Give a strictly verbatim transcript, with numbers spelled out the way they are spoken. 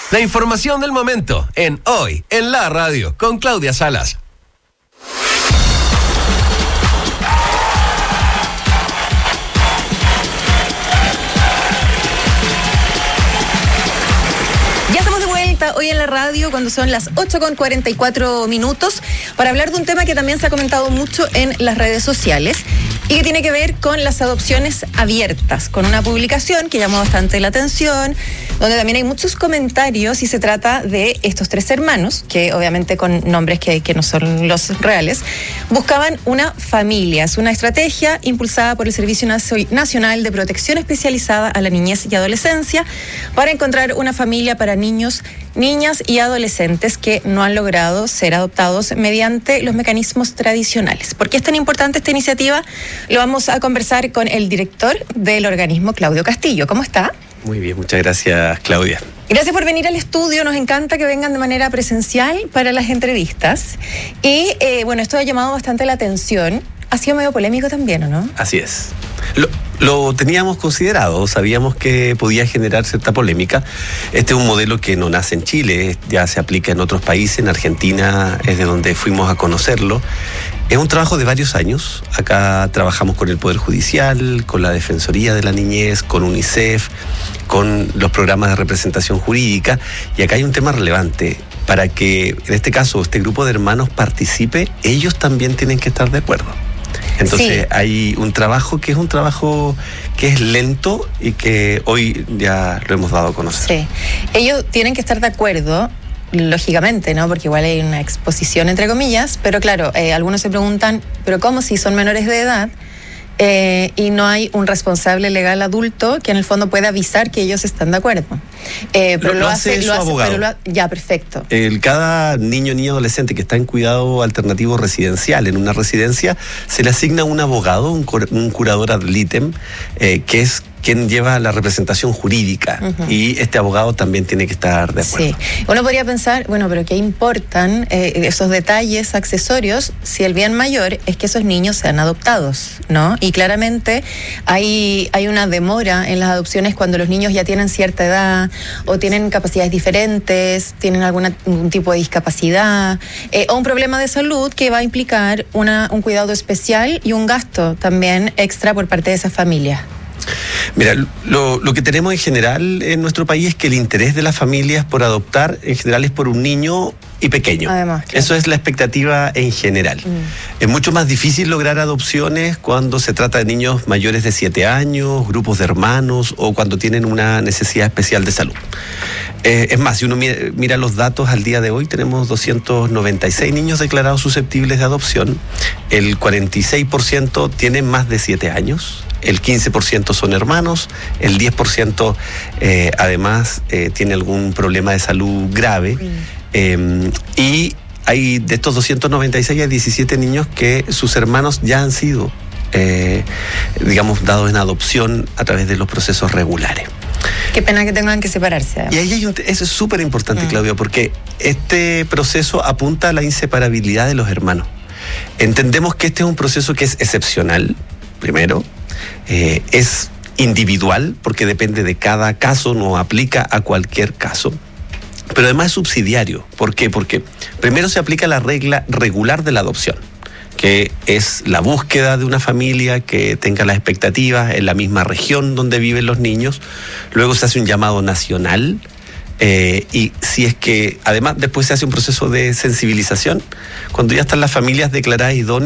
La información del momento en Hoy en la Radio con Claudia Salas. Hoy en la radio cuando son las ocho con cuarenta y cuatro minutos para hablar de un tema que también se ha comentado mucho en las redes sociales y que tiene que ver con las adopciones abiertas, con una publicación que llamó bastante la atención, donde también hay muchos comentarios y se trata de estos tres hermanos, que obviamente con nombres que, que no son los reales, buscaban una familia. Es una estrategia impulsada por el Servicio Nacional de Protección Especializada a la Niñez y Adolescencia para encontrar una familia para niños, niñas y adolescentes que no han logrado ser adoptados mediante los mecanismos tradicionales. ¿Por qué es tan importante esta iniciativa? Lo vamos a conversar con el director del organismo, Claudio Castillo. ¿Cómo está? Muy bien, muchas gracias, Claudia. Gracias por venir al estudio. Nos encanta que vengan de manera presencial para las entrevistas. Y eh, bueno, esto ha llamado bastante la atención. Ha sido medio polémico también, ¿o no? Así es. Lo, lo teníamos considerado, sabíamos que podía generar cierta polémica. Este es un modelo que no nace en Chile, ya se aplica en otros países, en Argentina es de donde fuimos a conocerlo. Es un trabajo de varios años. Acá trabajamos con el Poder Judicial, con la Defensoría de la Niñez, con UNICEF, con los programas de representación jurídica. Y acá hay un tema relevante. Para que, en este caso, este grupo de hermanos participe, ellos también tienen que estar de acuerdo. Entonces sí. Hay un trabajo que es un trabajo que es lento y que hoy ya lo hemos dado a conocer. Sí, ellos tienen que estar de acuerdo, lógicamente, ¿no? Porque igual hay una exposición entre comillas, pero claro, eh, algunos se preguntan, ¿pero cómo si son menores de edad? Eh, y no hay un responsable legal adulto que en el fondo pueda avisar que ellos están de acuerdo. Eh, pero lo, lo, lo hace, hace su lo hace, abogado. Pero lo ha, ya, perfecto. El, cada niño, niña, adolescente que está en cuidado alternativo residencial, en una residencia, se le asigna un abogado, un, un curador ad litem, eh, que es quien lleva la representación jurídica. Uh-huh. Y este abogado también tiene que estar de acuerdo. Sí. Uno podría pensar, bueno, pero ¿qué importan eh, esos detalles accesorios si el bien mayor es que esos niños sean adoptados, ¿no? Y claramente hay, hay una demora en las adopciones cuando los niños ya tienen cierta edad o tienen capacidades diferentes, tienen alguna, algún tipo de discapacidad eh, o un problema de salud que va a implicar una, un cuidado especial y un gasto también extra por parte de esa familia. Mira, lo, lo que tenemos en general en nuestro país es que el interés de las familias por adoptar en general es por un niño y pequeño. Además, claro. Eso es la expectativa en general. Mm. Es mucho más difícil lograr adopciones cuando se trata de niños mayores de siete años, grupos de hermanos o cuando tienen una necesidad especial de salud. Eh, es más, si uno mira, mira los datos al día de hoy, tenemos doscientos noventa y seis niños declarados susceptibles de adopción. El cuarenta y seis por ciento tienen más de siete años. El quince por ciento son hermanos, el diez por ciento eh, además eh, tiene algún problema de salud grave. Mm. Eh, y hay de estos doscientos noventa y seis, hay diecisiete niños que sus hermanos ya han sido, eh, digamos, dados en adopción a través de los procesos regulares. Qué pena que tengan que separarse. Y ahí hay un, eso es súper importante, mm. Claudia, porque este proceso apunta a la inseparabilidad de los hermanos. Entendemos que este es un proceso que es excepcional, primero. Eh, es individual porque depende de cada caso, no aplica a cualquier caso, pero además es subsidiario. ¿Por qué? Porque primero se aplica la regla regular de la adopción, que es la búsqueda de una familia que tenga las expectativas en la misma región donde viven los niños. Luego se hace un llamado nacional. Eh, y si es que además después se hace un proceso de sensibilización, cuando ya están las familias declaradas idóneas,